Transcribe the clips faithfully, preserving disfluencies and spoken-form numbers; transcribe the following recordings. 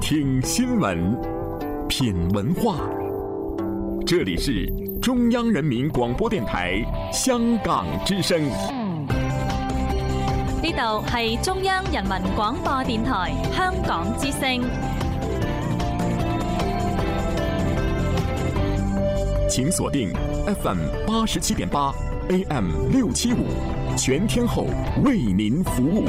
聽新聞，品文化。這裡是中央人民廣播電台香港之聲。 呢度係中央人民廣播電台香港之聲。 請鎖定 F M 八十七點八 A M 六七五，全天候為您服務。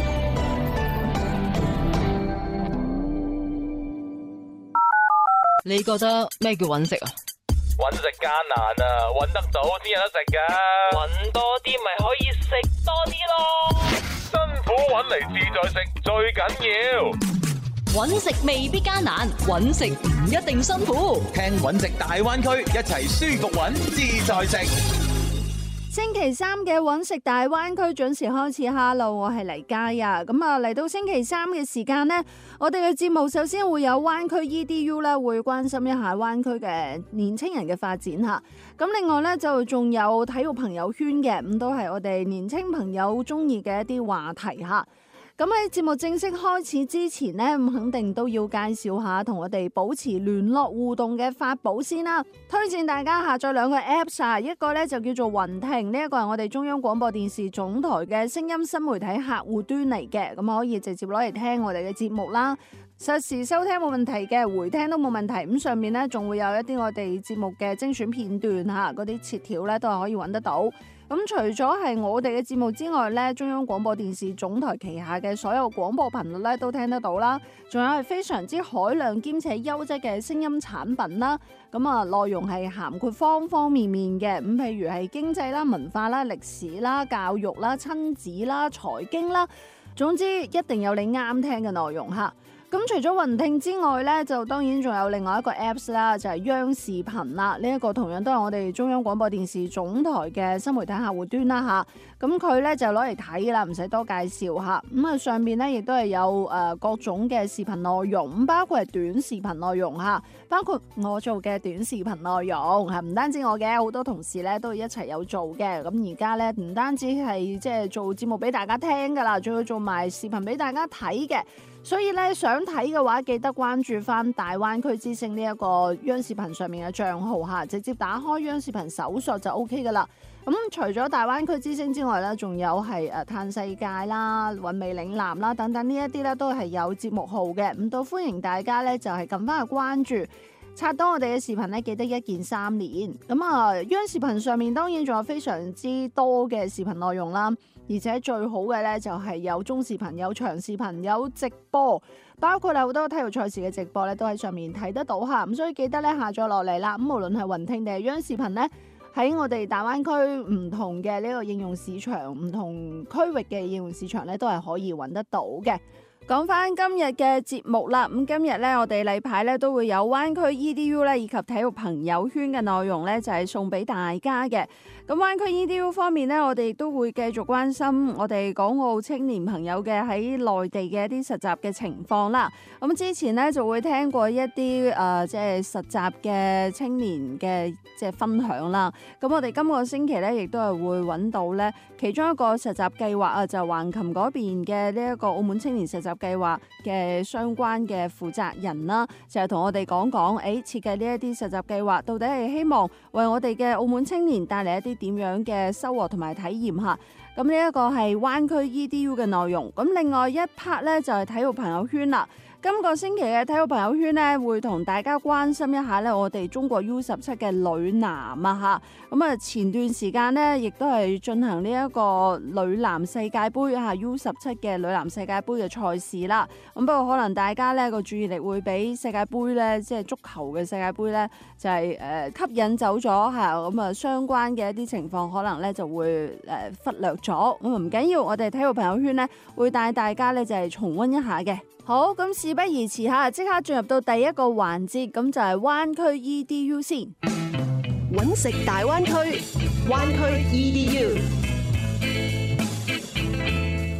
你覺得咩叫揾食啊？ 揾食艱難啊，揾得到先有得食噶。揾多啲咪可以食多啲咯。辛苦揾嚟自在食最緊要。 揾食未必艱難，揾食唔一定辛苦。 聽揾食大灣區，一齊舒服揾自在食。 星期三嘅揾食大灣區準時開始。Hello， 我係黎嘉呀。咁啊，嚟到星期三嘅時間呢，我哋嘅節目首先會有灣區 E D U 咧，會關心一下灣區嘅年青人嘅發展吓。咁另外呢，就仲有體育朋友圈嘅，咁都係我哋年青朋友中意嘅一啲話題吓。咁喺節目正式開始之前呢，咁肯定都要介紹下同我哋保持聯絡互動嘅法寶先啦。推薦大家下載兩個 Apps 啊，一個咧就叫做雲聽，呢一個係我哋中央廣播電視總台嘅聲音新媒體客戶端嚟嘅，咁可以直接攞嚟聽我哋嘅節目啦。實時收聽冇問題嘅，回聽都冇問題。咁上面咧仲會有一啲我哋節目嘅精選片段吓，嗰啲切條咧都係可以揾得到。咁除咗係我哋嘅節目之外咧，中央廣播電視總台旗下嘅所有廣播頻率咧都聽得到啦。仲有係非常之海量兼且優質嘅聲音產品啦。咁啊，內容係涵括方方面面嘅。咁譬如係經濟啦、文化啦、歷史啦、教育啦、親子啦、財經啦，總之一定有你啱聽嘅內容吓。咁除咗雲聽之外咧，就當然仲有另外一個 Apps 啦，就係央視頻啦。呢一個同樣都係我哋中央廣播電視總台嘅新媒體客戶端啦吓。咁佢咧就攞嚟睇啦，唔使多介紹吓。咁啊上面咧亦都係有誒各種嘅視頻內容，咁包括係短視頻內容吓，包括我做嘅短視頻內容係唔單止我嘅，好多同事咧都一齊有做嘅。咁而家咧唔單止係即係做節目俾大家聽噶啦，仲要做埋視頻俾大家睇嘅。所以咧，想睇嘅話，記得關注翻大灣區之聲呢一個央視頻上面嘅賬號吓，直接打開央視頻搜索就 O K 噶啦。咁除咗大灣區之聲之外咧，仲有係誒嘆世界啦、韻味嶺南啦等等呢一啲咧，都係有節目號嘅。咁都歡迎大家咧，就係撳翻去關注。刷到我哋嘅視頻咧，記得一鍵三連。咁啊，央視頻上面當然仲有非常之多嘅視頻內容啦，而且最好嘅咧就係有中視頻、有長視頻、有直播，包括好多體育賽事嘅直播咧都喺上面睇得到吓。咁所以記得咧下載落嚟啦。咁無論係雲聽定係央視頻咧，喺我哋大灣區唔同嘅呢個應用市場、唔同區域嘅應用市場咧，都係可以揾得到嘅。講翻今日嘅節目啦，咁今日咧我哋例牌咧都會有灣區 E D U 咧以及體育朋友圈嘅內容咧，就係送俾大家嘅。咁灣區 E D U 方面咧，我哋亦都會繼續關心我哋港澳青年朋友嘅喺內地嘅一啲實習嘅情況啦。咁之前咧就會聽過一啲誒即係實習嘅青年嘅即係分享啦。咁我哋今個星期咧亦都係會揾到咧其中一個實習計劃啊，就係橫琴嗰邊嘅呢一個澳門青年實習計劃嘅相關嘅負責人啦，就係同我哋講講，誒設計呢一啲實習計劃到底係希望為我哋嘅澳門青年帶嚟一啲點樣嘅收穫同埋體驗吓。咁呢一個係灣區 E D U 嘅內容。咁另外一 part 咧就係體育朋友圈啦。今個星期嘅體育朋友圈咧，會同大家關心一下咧，我哋中國 U 十七嘅女籃啊吓。咁啊，前段時間咧，亦都係進行呢一個女籃世界盃吓 U 十七嘅女籃世界盃嘅賽事啦。咁不過可能大家咧個注意力會俾世界盃咧，即係足球嘅世界盃咧，就係誒吸引走咗吓。咁啊，相關嘅一啲情況可能咧就會誒忽略咗。咁啊唔緊要，我哋體育朋友圈咧會帶大家咧就係重溫一下嘅。好，咁事不宜遲吓，即刻進入到第一個環節，咁就係灣區 E D U 先。 揾食大灣區，灣區 E D U。 歡迎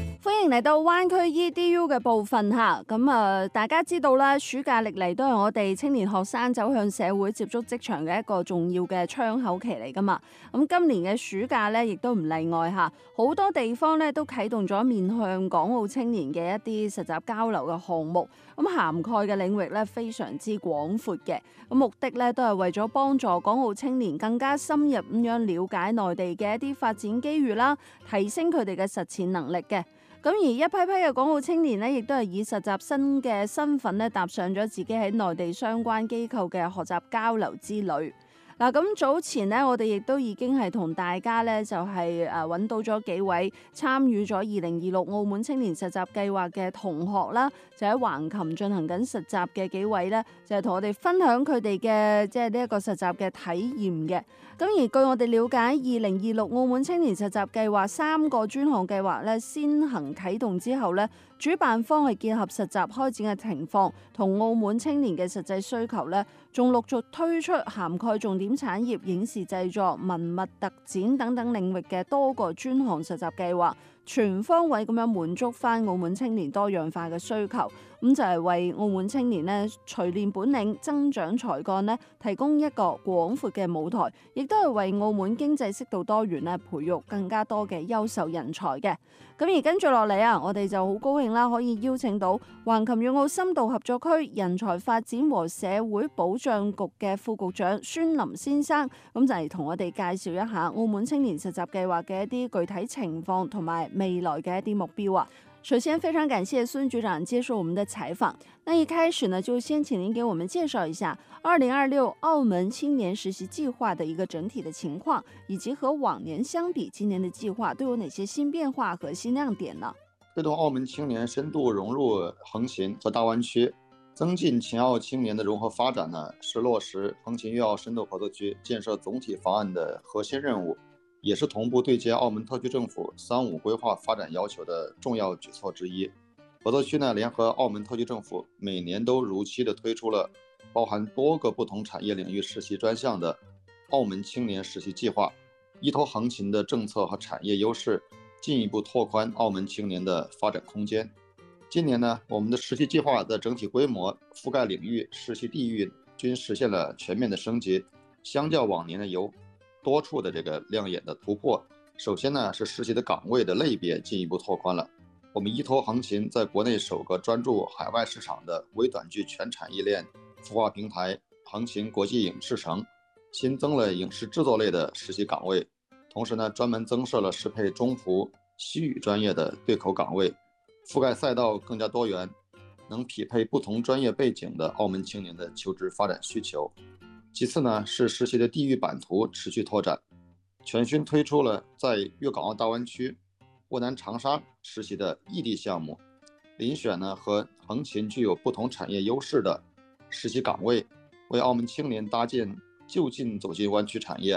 迎嚟到灣區 E D U 嘅部分嚇，咁啊大家知道啦，暑假歷嚟都係我哋青年學生走向社會、接觸職場嘅一個重要嘅窗口期嚟噶嘛。咁今年嘅暑假咧，亦都唔例外嚇，好多地方咧都啟動咗面向港澳青年嘅一啲實習交流嘅項目，咁涵蓋嘅領域咧非常之廣闊嘅，咁目的咧都係為咗幫助港澳青年更加深入咁樣了解內地嘅一啲發展機遇啦，提升佢哋嘅實踐能力嘅。咁而一批批嘅港澳青年呢，亦都係以實習生嘅身份咧，踏上咗自己喺內地相關機構嘅學習交流之旅。嗱，咁早前呢，我哋亦都已經係同大家咧，就係誒揾到咗幾位參與咗二零二六澳門青年實習計劃嘅同學啦，就喺橫琴進行緊實習嘅幾位咧，就係同我哋分享佢哋嘅即係呢一個實習嘅體驗嘅。咁而據我哋了解，二零二六澳門青年實習計劃三個專項計劃咧先行啟動之後咧，主辦方係結合實習開展嘅情況同澳門青年嘅實際需求咧，仲陸續推出涵蓋重點產業、影視製作、文物特展等等領域嘅多個專項實習計劃，全方位咁樣滿足翻澳門青年多樣化嘅需求。咁就係為澳門青年咧錘煉本領、增長才幹咧提供一個廣闊嘅舞台，亦都係為澳門經濟適度多元咧培育更加多嘅優秀人才嘅。咁而跟住落嚟啊，我哋就好高興啦，可以邀請到橫琴粵澳深度合作區人才發展和社會保障局嘅副局長孫林先生，咁就嚟同我哋介紹一下澳門青年實習計劃嘅一啲具體情況同埋未來嘅一啲目標啊。首先，非常感謝孫局長接受我們的採訪。那一開始呢，就先請您給我們介紹一下二零二六澳門青年實習計劃的一個整體的情況，以及和往年相比，今年的計劃都有哪些新變化和新亮點呢？ 推動澳門青年深度融入橫琴和大灣區，增進青澳青年的融合發展呢，是落實橫琴粵澳深度合作區建設總體方案的核心任務，也是同步對接澳門特區政府三五規劃發展要求的重要舉措之一。合作區呢，聯合澳門特區政府每年都如期的推出了包含多個不同產業領域實習專項的澳門青年實習計劃，依託橫琴的政策和產業優勢，進一步拓寬澳門青年的發展空間。今年呢，我們的實習計劃的整體規模、覆蓋領域、實習地域均實現了全面的升級，相較往年呢，有多處的這個亮眼的突破。首先呢，是實習的崗位的類別進一步拓寬了。我們依託橫琴在國內首個專注海外市場的微短劇全產業鏈孵化平台橫琴國際影視城，新增了影視製作類的實習崗位，同時呢，專門增設了適配中葡西語專業的對口崗位，覆蓋賽道更加多元，能匹配不同專業背景的澳門青年的求職發展需求。其次呢，是實習的地域版圖持續拓展，全新推出了在粵港澳大灣區沃南長沙實習的異地項目，遴選呢和橫琴具有不同產業優勢的實習崗位，為澳門青年搭建就近走進灣區產業、